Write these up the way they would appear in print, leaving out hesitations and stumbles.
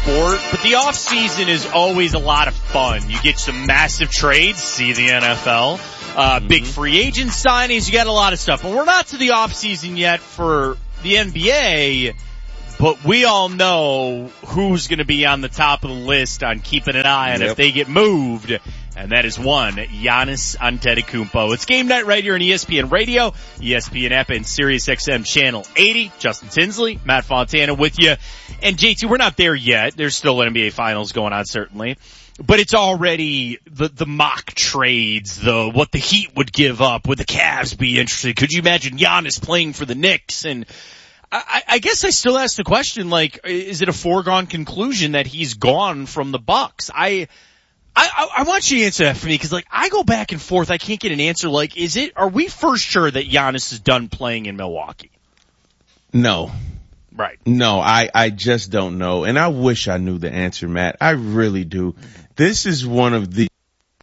sport, but the off season is always a lot of fun. You get some massive trades, see the NFL, big free agent signings, you got a lot of stuff. But we're not to the off season yet for the NBA, but we all know who's going to be on the top of the list on keeping an eye on if they get moved. And that is one, Giannis Antetokounmpo. It's game night right here on ESPN Radio, ESPN app, and SiriusXM Channel 80. Justin Tinsley, Matt Fontana with you. And JT, we're not there yet. There's still NBA Finals going on, certainly. But it's already the mock trades, what the Heat would give up. Would the Cavs be interested? Could you imagine Giannis playing for the Knicks? And I guess I still ask the question, like, is it a foregone conclusion that he's gone from the Bucks? I want you to answer that for me, because like I go back and forth. I can't get an answer. Like, are we for sure that Giannis is done playing in Milwaukee? No. Right. No, I just don't know. And I wish I knew the answer, Matt. I really do. This is one of the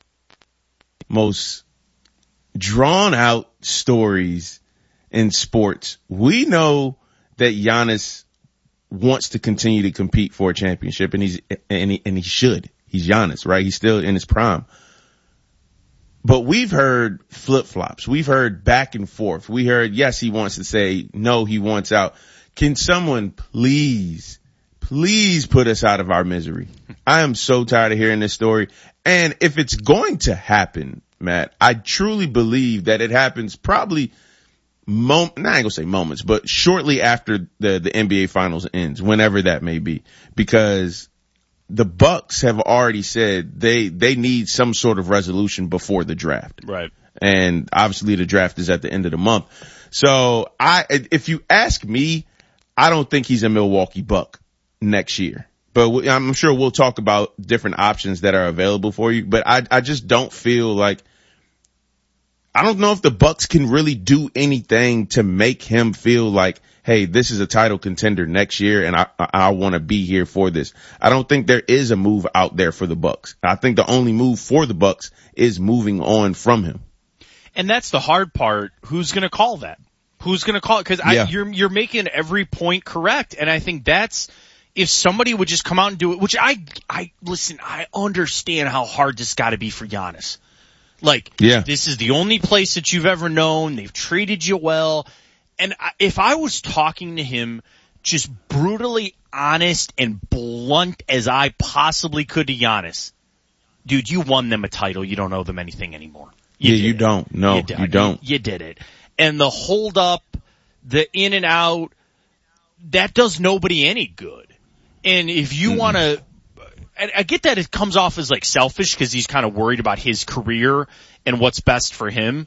most drawn out stories in sports. We know that Giannis wants to continue to compete for a championship, and he should. He's Giannis, right? He's still in his prime. But we've heard flip-flops. We've heard back and forth. We heard, yes, he wants to say, no, he wants out. Can someone please put us out of our misery? I am so tired of hearing this story. And if it's going to happen, Matt, I truly believe that it happens probably I ain't gonna say moments, but shortly after the NBA Finals ends, whenever that may be, because the Bucks have already said they need some sort of resolution before the draft. Right. And obviously the draft is at the end of the month. So if you ask me, I don't think he's a Milwaukee Buck next year, but I'm sure we'll talk about different options that are available for you. But I just don't feel like, I don't know if the Bucks can really do anything to make him feel like, hey, this is a title contender next year, and I want to be here for this. I don't think there is a move out there for the Bucks. I think the only move for the Bucks is moving on from him. And that's the hard part. Who's going to call that? Who's going to call it? Because you're making every point correct, and I think that's, if somebody would just come out and do it, which listen, I understand how hard this got to be for Giannis. Like, this is the only place that you've ever known. They've treated you well. And if I was talking to him just brutally honest and blunt as I possibly could to Giannis, dude, you won them a title. You don't owe them anything anymore. You don't. No, you don't. You did it. And the hold up, the in and out, that does nobody any good. And if you want to, I get that it comes off as like selfish because he's kind of worried about his career and what's best for him.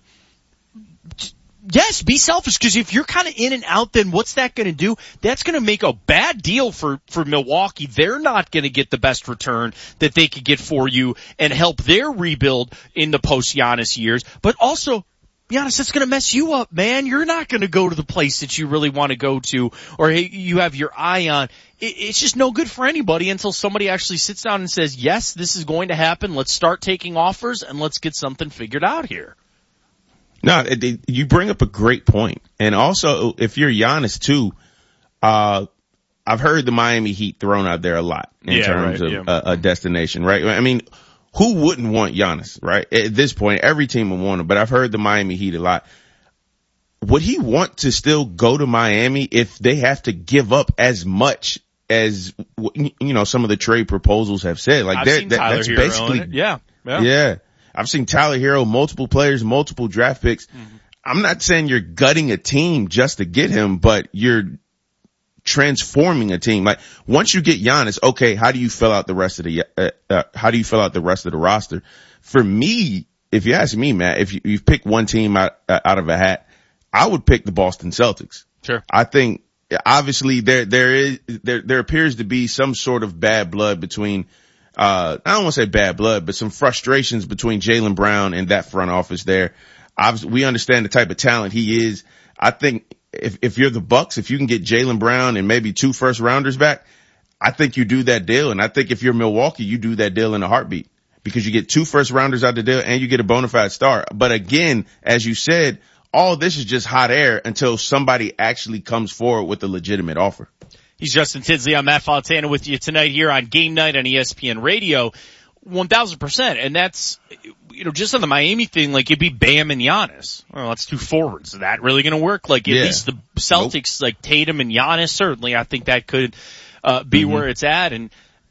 Yes, be selfish, because if you're kind of in and out, then what's that going to do? That's going to make a bad deal for Milwaukee. They're not going to get the best return that they could get for you and help their rebuild in the post-Giannis years. But also, Giannis, that's going to mess you up, man. You're not going to go to the place that you really want to go to, or you have your eye on. It's just no good for anybody until somebody actually sits down and says, yes, this is going to happen. Let's start taking offers and let's get something figured out here. No, you bring up a great point. And also, if you're Giannis too, I've heard the Miami Heat thrown out there a lot in terms of a destination, right? I mean, who wouldn't want Giannis, right? At this point, every team would want him, but I've heard the Miami Heat a lot. Would he want to still go to Miami if they have to give up as much as, some of the trade proposals have said? Like, that's basically, yeah. I've seen Tyler Hero, multiple players, multiple draft picks. Mm-hmm. I'm not saying you're gutting a team just to get him, but you're transforming a team. Like, once you get Giannis, okay, how do you fill out the rest of the roster? For me, if you ask me, Matt, if you pick one team out of a hat, I would pick the Boston Celtics. Sure. I think obviously there appears to be some sort of bad blood between, I don't want to say bad blood, but some frustrations between Jaylen Brown and that front office there. Obviously, we understand the type of talent he is. I think if you're the Bucks, if you can get Jaylen Brown and maybe 2 first rounders back, I think you do that deal. And I think if you're Milwaukee, you do that deal in a heartbeat, because you get 2 first rounders out of the deal and you get a bona fide star. But again, as you said, all this is just hot air until somebody actually comes forward with a legitimate offer. He's Justin Tinsley. I'm Matt Fontana with you tonight here on Game Night on ESPN Radio. 1,000%. And that's, just on the Miami thing, like it'd be Bam and Giannis. Well, that's two forwards. Is that really going to work? Like at least the Celtics, like Tatum and Giannis, certainly I think that could, be where it's at. And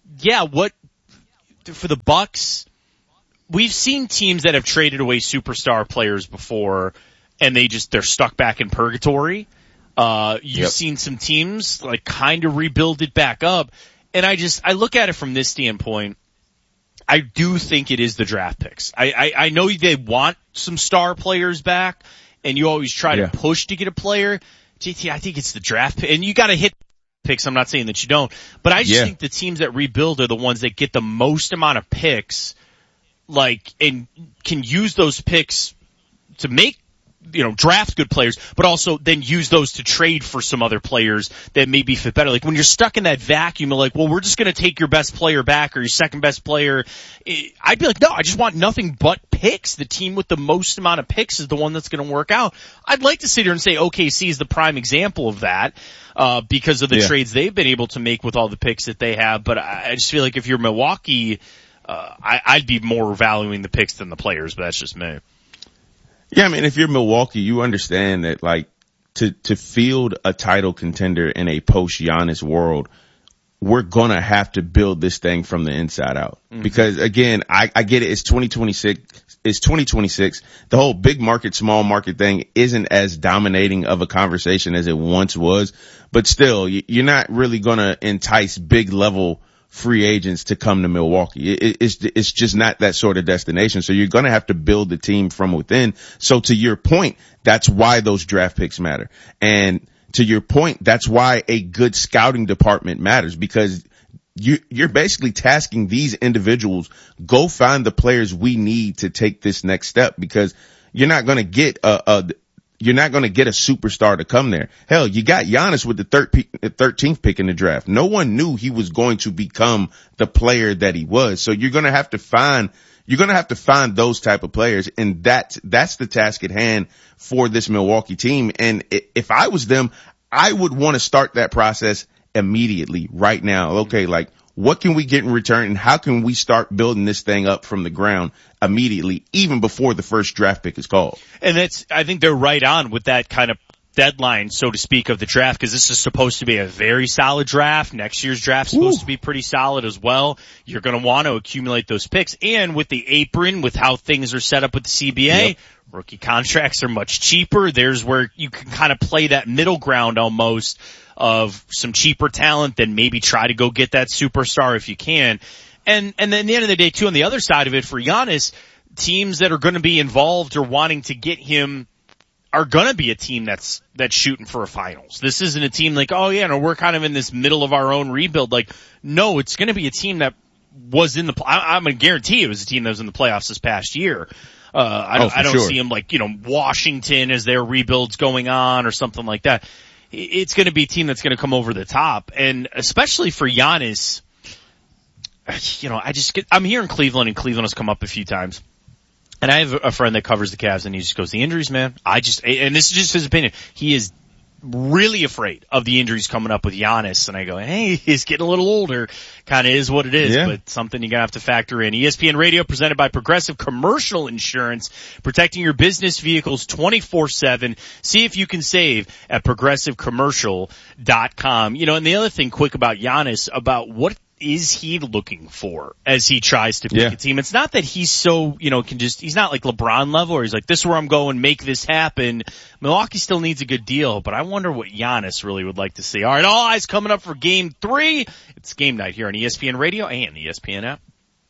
for the Bucks, we've seen teams that have traded away superstar players before and they're stuck back in purgatory. You've seen some teams like kind of rebuild it back up. And I look at it from this standpoint. I do think it is the draft picks. I know they want some star players back and you always try to push to get a player. JT, I think it's the draft pick and you gotta hit picks. I'm not saying that you don't, but I just think the teams that rebuild are the ones that get the most amount of picks, and can use those picks to make, draft good players, but also then use those to trade for some other players that maybe fit better. Like when you're stuck in that vacuum of like, well, we're just going to take your best player back or your second best player. I'd be like, no, I just want nothing but picks. The team with the most amount of picks is the one that's going to work out. I'd like to sit here and say OKC is the prime example of that, because of the trades they've been able to make with all the picks that they have. But I just feel like if you're Milwaukee, I'd be more valuing the picks than the players, but that's just me. Yeah, I mean, if you're Milwaukee, you understand that, to field a title contender in a post-Giannis world, we're gonna have to build this thing from the inside out. Mm-hmm. Because again, I get it. It's 2026. The whole big market, small market thing isn't as dominating of a conversation as it once was. But still, you're not really gonna entice big level free agents to come to Milwaukee. It's just not that sort of destination. So you're going to have to build the team from within. So to your point, that's why those draft picks matter. And to your point, that's why a good scouting department matters, because you're basically tasking these individuals, go find the players we need to take this next step, because you're not going to get you're not going to get a superstar to come there. Hell, you got Giannis with the 13th pick in the draft. No one knew he was going to become the player that he was. So you're going to have to find those type of players. And that's the task at hand for this Milwaukee team. And if I was them, I would want to start that process immediately right now. Okay. What can we get in return, and how can we start building this thing up from the ground immediately, even before the first draft pick is called? And I think they're right on with that kind of deadline, so to speak, of the draft, because this is supposed to be a very solid draft. Next year's draft is supposed to be pretty solid as well. You're going to want to accumulate those picks. And with the apron, with how things are set up with the CBA, rookie contracts are much cheaper. There's where you can kind of play that middle ground almost of some cheaper talent, then maybe try to go get that superstar if you can. And then at the end of the day, too, on the other side of it, for Giannis, teams that are going to be involved or wanting to get him are going to be a team that's shooting for a finals. This isn't a team like, oh yeah, no, we're kind of in this middle of our own rebuild. No, it's going to be a team that was in I'm going to guarantee it was a team that was in the playoffs this past year. I don't see them Washington as their rebuild's going on or something like that. It's going to be a team that's going to come over the top. And especially for Giannis, I'm here in Cleveland, and Cleveland has come up a few times. And I have a friend that covers the Cavs, and he just goes, the injuries, man. And this is just his opinion. He is really afraid of the injuries coming up with Giannis. And I go, hey, he's getting a little older. Kind of is what it is, but something you're going to have to factor in. ESPN Radio presented by Progressive Commercial Insurance, protecting your business vehicles 24/7. See if you can save at progressivecommercial.com. And the other thing quick about Giannis, about what is he looking for as he tries to pick a team? It's not that he's so, he's not like LeBron level, or he's like, this is where I'm going, make this happen. Milwaukee still needs a good deal, but I wonder what Giannis really would like to see. All right, all eyes coming up for Game 3. It's Game Night here on ESPN Radio and the ESPN app.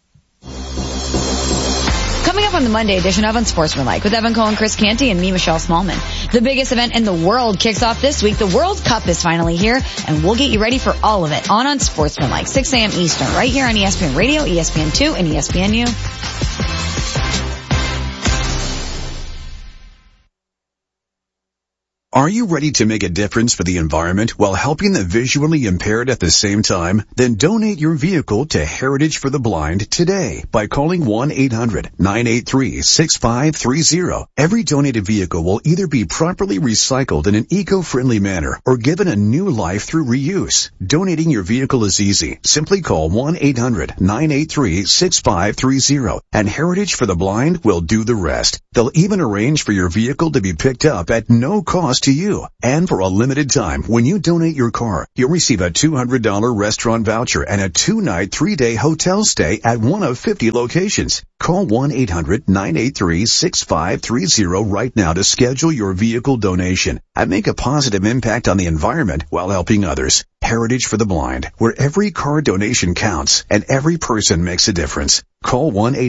Coming up on the Monday edition of Unsportsmanlike with Evan Cohen, Chris Canty, and me, Michelle Smallman. The biggest event in the world kicks off this week. The World Cup is finally here, and we'll get you ready for all of it on Unsportsmanlike, 6 a.m. Eastern, right here on ESPN Radio, ESPN2, and ESPNU. Are you ready to make a difference for the environment while helping the visually impaired at the same time? Then donate your vehicle to Heritage for the Blind today by calling 1-800-983-6530. Every donated vehicle will either be properly recycled in an eco-friendly manner or given a new life through reuse. Donating your vehicle is easy. Simply call 1-800-983-6530 and Heritage for the Blind will do the rest. They'll even arrange for your vehicle to be picked up at no cost to you. And for a limited time, when you donate your car, you'll receive a $200 restaurant voucher and a 2-night, 3-day hotel stay at one of 50 locations. Call 1-800-983-6530 right now to schedule your vehicle donation and make a positive impact on the environment while helping others. Heritage for the Blind, where every car donation counts and every person makes a difference. Call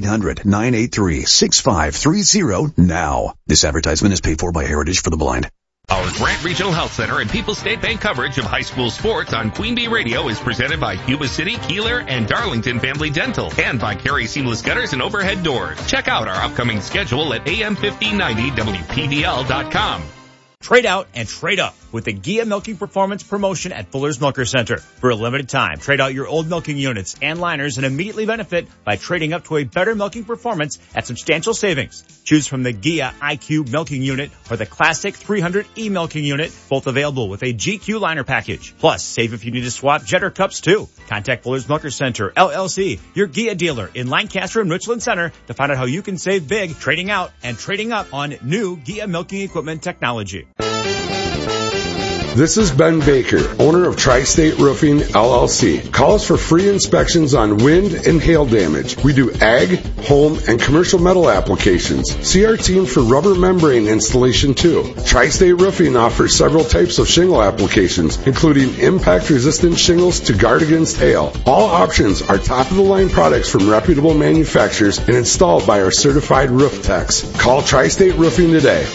1-800-983-6530 now. This advertisement is paid for by Heritage for the Blind. Our Grant Regional Health Center and People's State Bank coverage of high school sports on Queen Bee Radio is presented by Yuba City, Keeler, and Darlington Family Dental, and by Carey Seamless Gutters and Overhead Doors. Check out our upcoming schedule at am1590wpvl.com. Trade out and trade up with the Gia Milking Performance promotion at Fuller's Milker Center. For a limited time, trade out your old milking units and liners and immediately benefit by trading up to a better milking performance at substantial savings. Choose from the Gia IQ milking unit or the classic 300E milking unit, both available with a GQ liner package. Plus, save if you need to swap Jetter cups too. Contact Fuller's Milker Center, LLC, your Gia dealer in Lancaster and Richland Center to find out how you can save big trading out and trading up on new Gia milking equipment technology. This is Ben Baker, owner of Tri-State Roofing, LLC. Call us for free inspections on wind and hail damage. We do ag, home, and commercial metal applications. See our team for rubber membrane installation too. Tri-State Roofing offers several types of shingle applications, including impact-resistant shingles to guard against hail. All options are top-of-the-line products from reputable manufacturers and installed by our certified roof techs. Call Tri-State Roofing today.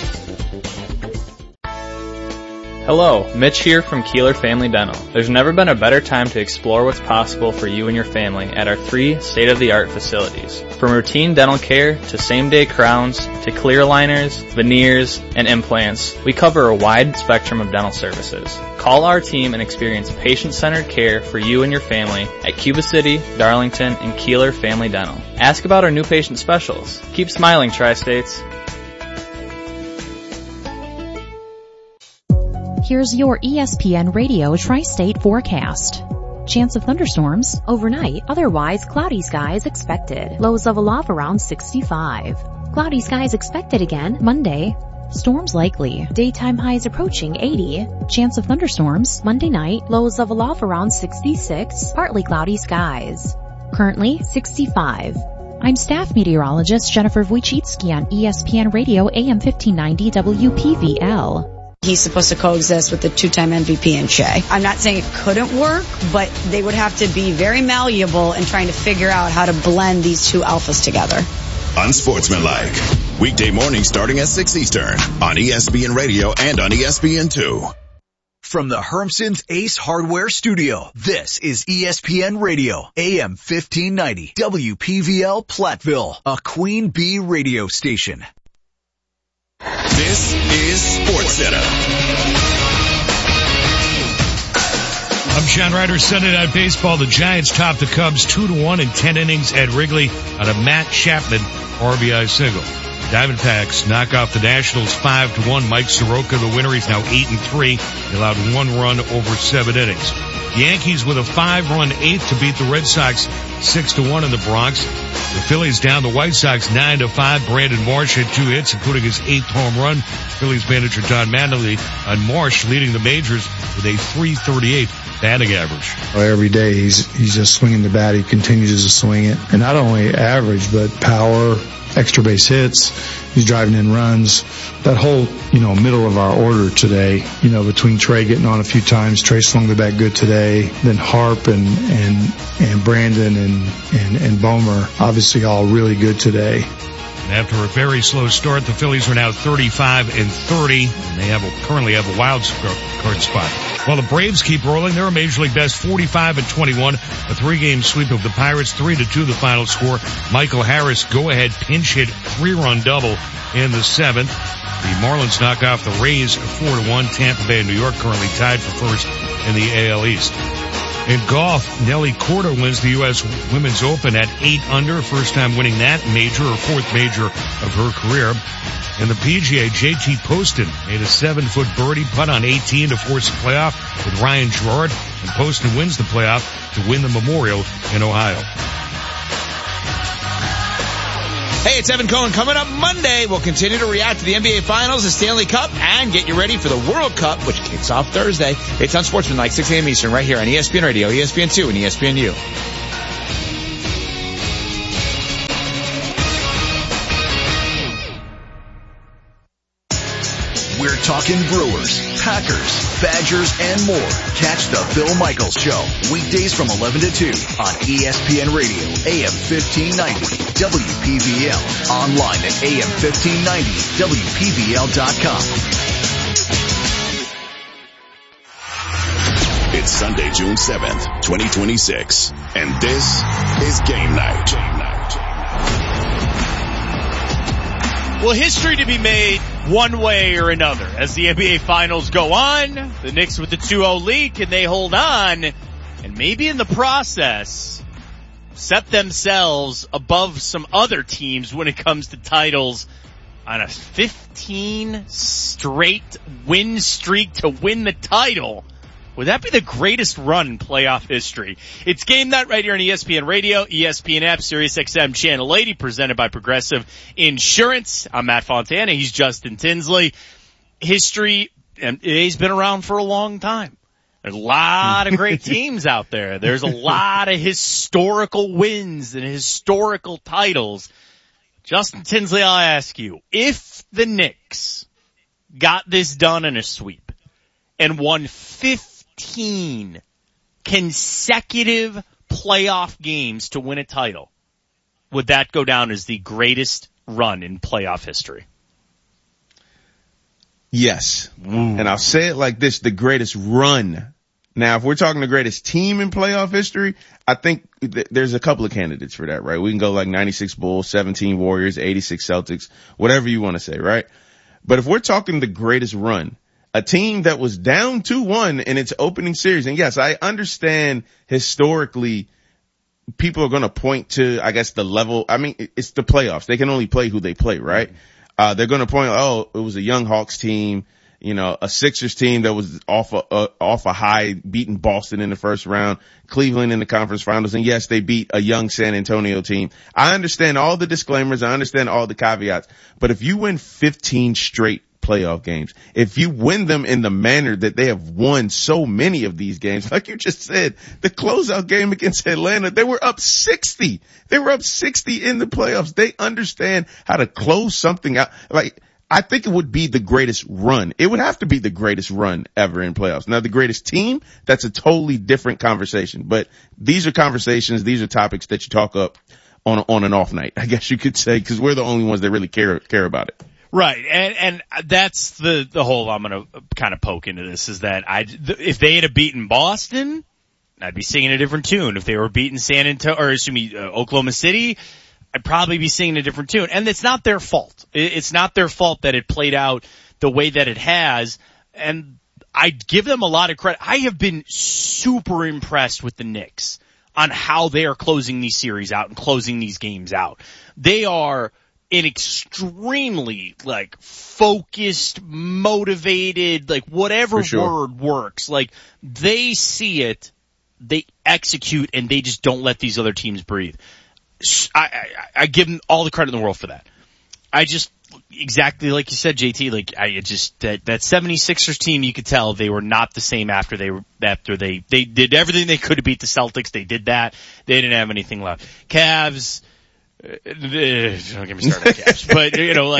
Hello, Mitch here from Keeler Family Dental. There's never been a better time to explore what's possible for you and your family at our 3 state-of-the-art facilities. From routine dental care to same-day crowns to clear aligners, veneers, and implants, we cover a wide spectrum of dental services. Call our team and experience patient-centered care for you and your family at Cuba City, Darlington, and Keeler Family Dental. Ask about our new patient specials. Keep smiling, Tri-States. Here's your ESPN Radio Tri-State forecast. Chance of thunderstorms overnight, otherwise cloudy skies expected. Lows of a low around 65. Cloudy skies expected again Monday. Storms likely. Daytime highs approaching 80. Chance of thunderstorms Monday night, lows of a low around 66. Partly cloudy skies. Currently 65. I'm staff meteorologist Jennifer Wojcicki on ESPN Radio AM 1590 WPVL. He's supposed to coexist with the 2-time MVP in Shea. I'm not saying it couldn't work, but they would have to be very malleable in trying to figure out how to blend these two alphas together. Unsportsmanlike. Weekday morning starting at 6 Eastern on ESPN Radio and on ESPN2. From the Hermson's Ace Hardware Studio, this is ESPN Radio, AM 1590, WPVL Platteville, a Queen Bee radio station. This is SportsCenter. I'm John Ryder. Sunday Night Baseball. The Giants topped the Cubs 2-1 in 10 innings at Wrigley on a Matt Chapman RBI single. Diamondbacks knock off the Nationals 5-1. Mike Soroka, the winner. He's now 8-3. He allowed 1 run over 7 innings. The Yankees with a 5-run eighth to beat the Red Sox 6-1 in the Bronx. The Phillies down the White Sox 9-5. Brandon Marsh had 2 hits, including his 8th home run. Phillies manager Don Mattingly and Marsh leading the majors with a .338 batting average. Every day he's just swinging the bat. He continues to swing it, and not only average but power, extra base hits. He's driving in runs. That whole, middle of our order today, between Trey getting on a few times, Trey swung the bat good today, then Harp and Brandon and Bomer, obviously all really good today. And after a very slow start, the Phillies are now 35-30, and they currently have a wild card spot. While the Braves keep rolling, they're a Major League Best 45-21, a 3-game sweep of the Pirates, 3-2 the final score. Michael Harris go-ahead pinch hit 3-run double in the 7th. The Marlins knock off the Rays 4-1. Tampa Bay and New York currently tied for first in the AL East. In golf, Nelly Korda wins the U.S. Women's Open at 8 under, first time winning that major, or fourth major of her career. In the PGA, JT Poston made a 7-foot birdie putt on 18 to force a playoff with Ryan Gerard, and Poston wins the playoff to win the Memorial in Ohio. Hey, it's Evan Cohen. Coming up Monday, we'll continue to react to the NBA Finals, the Stanley Cup, and get you ready for the World Cup, which kicks off Thursday. It's on Sportsmanlike, 6 a.m. Eastern, right here on ESPN Radio, ESPN2, and ESPNU. We're talking Brewers, Packers, Badgers, and more. Catch the Bill Michaels Show, weekdays from 11 to 2 on ESPN Radio, AM 1590, WPVL, online at AM1590, WPVL.com. It's Sunday, June 7th, 2026, and this is Game Night. Well, history to be made one way or another as the NBA Finals go on. The Knicks with the 2-0 lead, can they hold on and maybe in the process set themselves above some other teams when it comes to titles on a 15 straight win streak to win the title? Would that be the greatest run in playoff history? It's Game Night right here on ESPN Radio, ESPN app, SiriusXM Channel 80, presented by Progressive Insurance. I'm Matt Fontana. He's Justin Tinsley. History, NBA's been around for a long time. There's a lot of great teams out there. There's a lot of historical wins and historical titles. Justin Tinsley, I'll ask you, if the Knicks got this done in a sweep and won 15 consecutive playoff games to win a title, would that go down as the greatest run in playoff history? Yes. And I'll say it like this, the greatest run. Now, if we're talking the greatest team in playoff history, I think there's a couple of candidates for that, right? We can go like 96 Bulls, 17 Warriors, 86 Celtics, whatever you want to say, right? But if we're talking the greatest run, a team that was down 2-1 in its opening series. And yes, I understand historically people are going to point to, I guess, the level. I mean, it's the playoffs. They can only play who they play, right? They're going to point, oh, it was a young Hawks team, you know, a Sixers team that was off a high, beating Boston in the first round, Cleveland in the conference finals. And yes, they beat a young San Antonio team. I understand all the disclaimers. I understand all the caveats. But if you win 15 straight playoff games, if you win them in the manner that they have won so many of these games, like you just said, the closeout game against Atlanta, they were up 60. They were up 60 in the playoffs. They understand how to close something out. Like, I think it would be the greatest run. It would have to be the greatest run ever in playoffs. Now, the greatest team, that's a totally different conversation. But these are conversations, these are topics that you talk up on an off night, I guess you could say, because we're the only ones that really care about it. Right. And that's the whole I'm going to kind of poke into this, is that if they had beaten Boston, I'd be singing a different tune. If they were beating Oklahoma City, I'd probably be singing a different tune. And it's not their fault. It's not their fault that it played out the way that it has. And I give them a lot of credit. I have been super impressed with the Knicks on how they are closing these series out and closing these games out. They are an extremely, focused, motivated, whatever word works. They see it, they execute, and they just don't let these other teams breathe. I give them all the credit in the world for that. I just, exactly like you said, JT, that 76ers team, you could tell they were not the same after they did everything they could to beat the Celtics. They did that. They didn't have anything left. Cavs, don't get me started on Cavs, but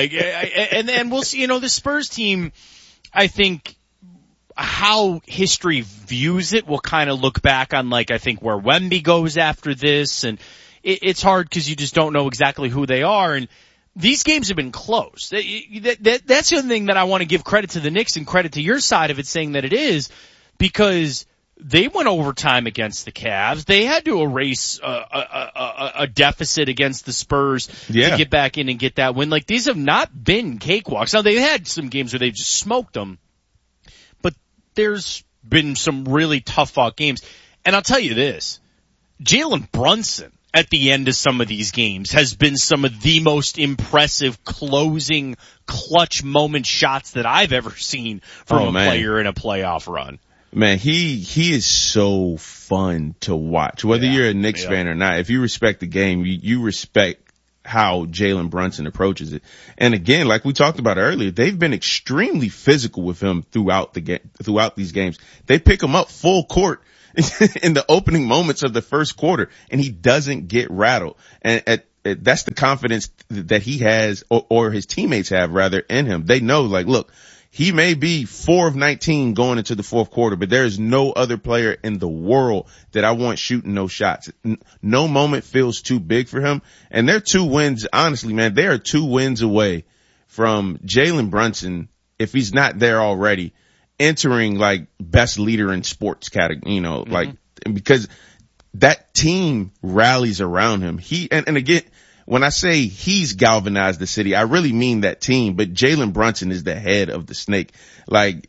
and we'll see, the Spurs team, I think how history views it will kind of look back on I think where Wemby goes after this, and it's hard because you just don't know exactly who they are. And these games have been close. That's the other thing that I want to give credit to the Knicks and credit to your side of it saying that it is, because they went overtime against the Cavs. They had to erase a deficit against the Spurs to get back in and get that win. Like, these have not been cakewalks. Now, they've had some games where they've just smoked them, but there's been some really tough-fought games. And I'll tell you this, Jalen Brunson at the end of some of these games has been some of the most impressive closing clutch moment shots that I've ever seen from a player in a playoff run. Man, he is so fun to watch. Whether you're a Knicks fan or not, if you respect the game, you respect how Jalen Brunson approaches it. And again, like we talked about earlier, they've been extremely physical with him throughout these games. They pick him up full court in the opening moments of the first quarter, and he doesn't get rattled. And that's the confidence that he has, or his teammates have rather, in him. They know, like, look, he may be 4 of 19 going into the fourth quarter, but there is no other player in the world that I want shooting no shots. No moment feels too big for him. And they're 2 wins. Honestly, man, they are 2 wins away from Jalen Brunson, if he's not there already, entering like best leader in sports category, like, because that team rallies around him. And again, when I say he's galvanized the city, I really mean that team, but Jalen Brunson is the head of the snake. Like,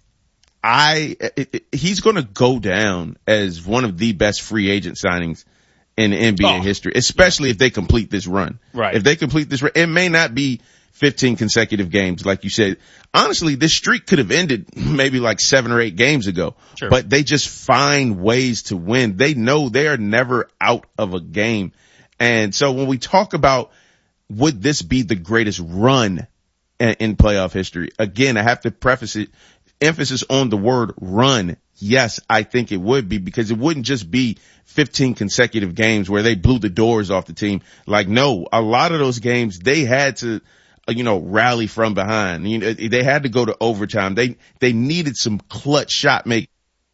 he's going to go down as one of the best free agent signings in NBA history, especially if they complete this run. Right. If they complete this run, it may not be 15 consecutive games, like you said. Honestly, this streak could have ended maybe like 7 or 8 games ago, but they just find ways to win. They know they are never out of a game. And so when we talk about would this be the greatest run in playoff history, again, I have to preface it, emphasis on the word run. Yes, I think it would be, because it wouldn't just be 15 consecutive games where they blew the doors off the team. Like, no, a lot of those games they had to, rally from behind. They had to go to overtime. They needed some clutch shot make,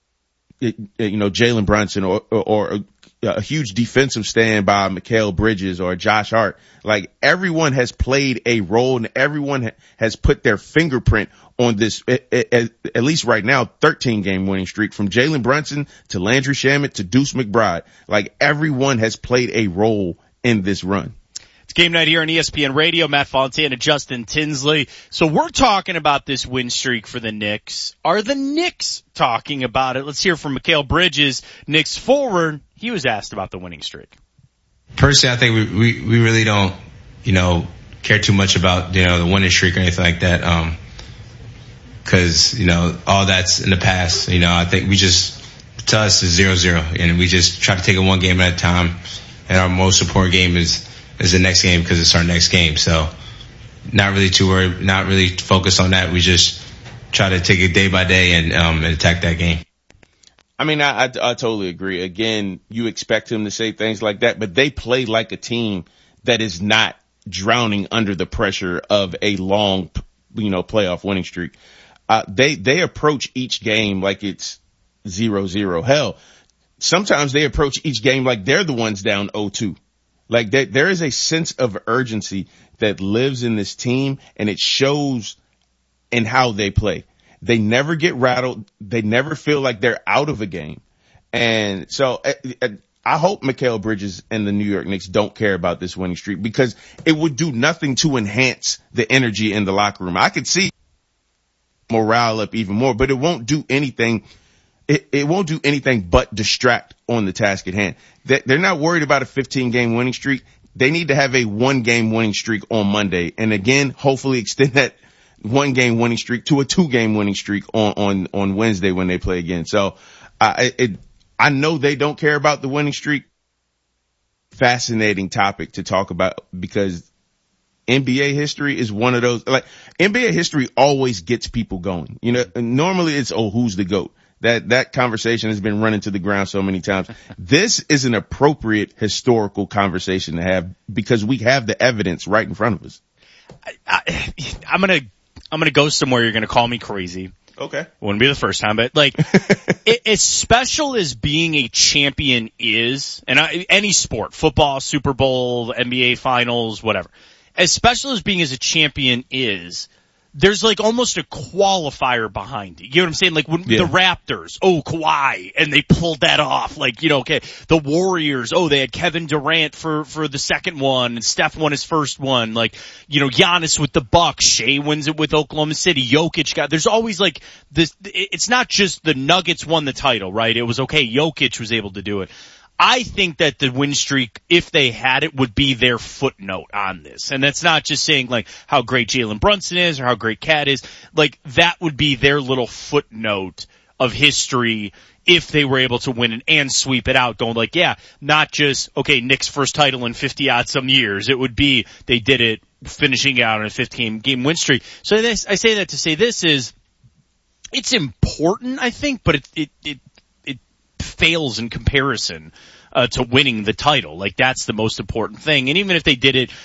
Jalen Brunson or a huge defensive stand by Mikal Bridges or Josh Hart. Like, everyone has played a role and everyone has put their fingerprint on this, at least right now, 13-game winning streak, from Jalen Brunson to Landry Shamet to Deuce McBride. Like, everyone has played a role in this run. It's game night here on ESPN Radio. Matt Fontaine and Justin Tinsley. So we're talking about this win streak for the Knicks. Are the Knicks talking about it? Let's hear from Mikal Bridges, Knicks forward. He was asked about the winning streak. Personally, I think we really don't, care too much about, the winning streak or anything like that. Cause, all that's in the past. I think to us is 0-0, and we just try to take it one game at a time. And our most important game is the next game, because it's our next game. So not really too worried, not really focused on that. We just try to take it day by day and attack that game. I mean, I totally agree. Again, you expect him to say things like that, but they play like a team that is not drowning under the pressure of a long, playoff winning streak. They approach each game like it's 0-0. Hell, sometimes they approach each game like they're the ones down 0-2. Like, there is a sense of urgency that lives in this team, and it shows in how they play. They never get rattled. They never feel like they're out of a game. And so I hope Mikal Bridges and the New York Knicks don't care about this winning streak, because it would do nothing to enhance the energy in the locker room. I could see morale up even more, but it won't do anything. It won't do anything but distract on the task at hand. They're not worried about a 15-game winning streak. They need to have a 1-game winning streak on Monday. And again, hopefully extend that 1-game winning streak to a 2-game winning streak on Wednesday when they play again. So, I know they don't care about the winning streak. Fascinating topic to talk about, because NBA history is one of those, like, NBA history always gets people going. Normally it's, who's the GOAT? That conversation has been running to the ground so many times. This is an appropriate historical conversation to have, because we have the evidence right in front of us. I'm gonna go somewhere. You're gonna call me crazy. Okay. Wouldn't be the first time, but like, as special as being a champion is, and any sport, football, Super Bowl, NBA finals, whatever, as special as being as a champion is, there's like almost a qualifier behind it. You know what I'm saying? Like when the Raptors, Kawhi, and they pulled that off. Like, okay, the Warriors, they had Kevin Durant for the second one, and Steph won his first one. Like, Giannis with the Bucks, Shea wins it with Oklahoma City, Jokic there's always like this, it's not just the Nuggets won the title, right? It was Jokic was able to do it. I think that the win streak, if they had it, would be their footnote on this. And that's not just saying like how great Jalen Brunson is or how great Cat is. Like that would be their little footnote of history if they were able to win it and sweep it out, going like, not just, Knicks first title in 50 odd some years. It would be they did it finishing out on a 15-game win streak. So I say that to say this is, it's important, I think, but it fails in comparison to winning the title. Like that's the most important thing. And even if they did it